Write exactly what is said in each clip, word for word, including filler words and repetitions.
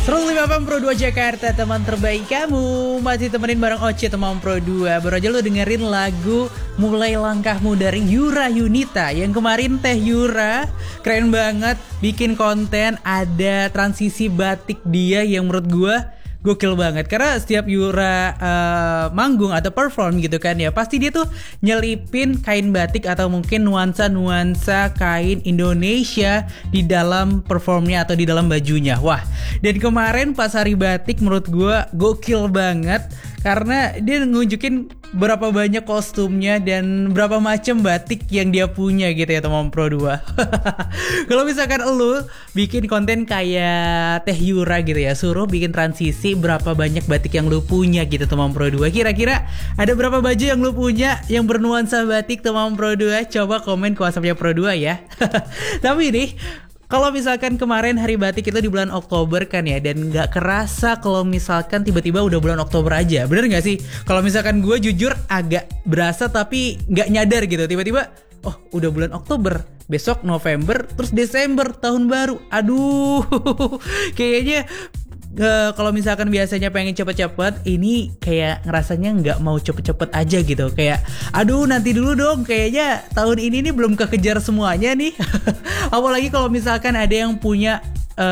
seratus lima puluh Pro dua Jakarta, teman terbaik kamu. Masih temenin bareng Oce, teman Pro dua. Baru aja lo dengerin lagu Mulai Langkahmu dari Yura Yunita. Yang kemarin Teh Yura keren banget bikin konten, ada transisi batik dia yang menurut gue gokil banget. Karena setiap Yura uh, manggung atau perform gitu kan ya, pasti dia tuh nyelipin kain batik atau mungkin nuansa-nuansa kain Indonesia di dalam performnya atau di dalam bajunya. Wah, dan kemarin pas hari batik menurut gue gokil banget, karena dia nunjukin berapa banyak kostumnya dan berapa macam batik yang dia punya gitu ya teman Pro dua. Kalau misalkan lu bikin konten kayak Teh Yura gitu ya, suruh bikin transisi berapa banyak batik yang lu punya gitu teman Pro dua. Kira-kira ada berapa baju yang lu punya yang bernuansa batik teman Pro dua? Coba komen ke WhatsApp-nya Pro dua ya. Tapi nih, kalau misalkan kemarin hari batik itu di bulan Oktober kan ya, dan gak kerasa kalau misalkan tiba-tiba udah bulan Oktober aja. Bener gak sih? Kalau misalkan gue jujur agak berasa tapi gak nyadar gitu. Tiba-tiba, oh udah bulan Oktober, besok November, terus Desember, tahun baru. Aduh, kayaknya Uh, kalau misalkan biasanya pengen cepet-cepet, ini kayak ngerasanya nggak mau cepet-cepet aja gitu. Kayak aduh nanti dulu dong, kayaknya tahun ini nih belum kekejar semuanya nih. Apalagi kalau misalkan ada yang punya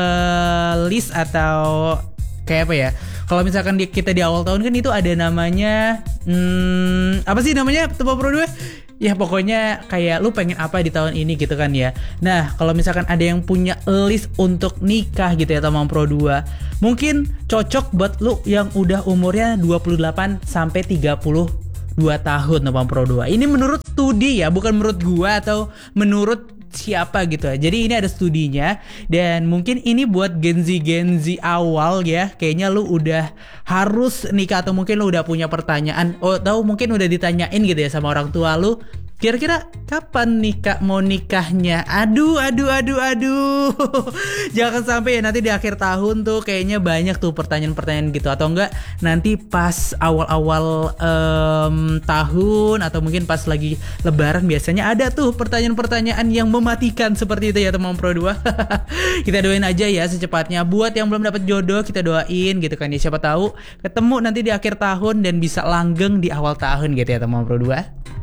uh, list atau kayak apa ya, kalau misalkan di, kita di awal tahun kan itu ada namanya hmm, apa sih namanya Teman Pro dua? Ya pokoknya kayak lu pengen apa di tahun ini gitu kan ya. Nah kalau misalkan ada yang punya list untuk nikah gitu ya teman Pro dua, mungkin cocok buat lu yang udah umurnya dua puluh delapan sampai tiga puluh dua tahun teman Pro dua. Ini menurut studi ya, bukan menurut gua atau menurut siapa gitu. Jadi ini ada studinya, dan mungkin ini buat Gen Z Gen Z awal ya. Kayaknya lu udah harus nikah atau mungkin lu udah punya pertanyaan, oh tahu mungkin udah ditanyain gitu ya sama orang tua lu, kira-kira kapan nikah, mau nikahnya? Aduh, aduh, aduh, aduh. Jangan sampai ya nanti di akhir tahun tuh kayaknya banyak tuh pertanyaan-pertanyaan gitu. Atau enggak nanti pas awal-awal um, tahun atau mungkin pas lagi lebaran biasanya ada tuh pertanyaan-pertanyaan yang mematikan seperti itu ya teman Pro dua. Kita doain aja ya secepatnya. Buat yang belum dapat jodoh kita doain gitu kan ya. Siapa tahu ketemu nanti di akhir tahun dan bisa langgeng di awal tahun gitu ya teman Pro dua.